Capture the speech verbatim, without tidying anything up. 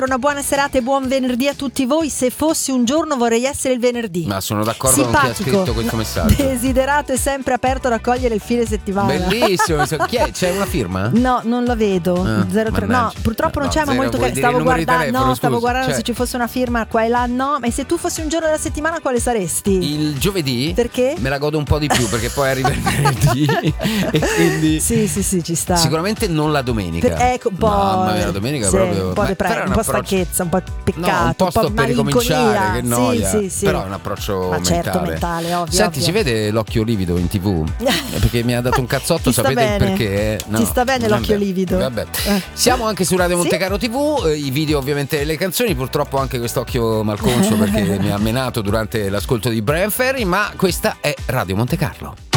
Una buona serata e buon venerdì a tutti voi. Se fossi un giorno vorrei essere il venerdì. Ma sono d'accordo con chi ha scritto questo messaggio. Desiderato e sempre aperto a raccogliere il fine settimana. Bellissimo. Chi è? C'è una firma? No, non la vedo. Ah, zero tre No, purtroppo non no, c'è, ma molto carino. Stavo guardando, telefono, no, stavo scusi, guardando cioè... se ci fosse una firma qua e là. No, ma se tu fossi un giorno della settimana quale saresti? Il giovedì. Perché? Me la godo un po' di più perché poi arriva il venerdì e quindi Sì, sì, sì, ci sta. Sicuramente non la domenica. Per, ecco, un po'. Mamma mia, la domenica sì, proprio un po' di pre- un po' stanchezza, un po' peccato, no, un po' sto per ricominciare, che noia. Sì, sì, sì. Però è un approccio ma mentale. certo, mentale, ovvio. Senti, ovvio. si vede l'occhio livido in tv? Perché mi ha dato un cazzotto, sapete bene. il perché? No, Ti sta bene l'occhio vabbè, livido. Vabbè. Eh. Siamo anche su Radio Sì? Monte Carlo tivù, eh, i video ovviamente delle canzoni, purtroppo anche quest'occhio malconcio perché mi ha menato durante l'ascolto di Brian Ferry, ma questa è Radio Monte Carlo.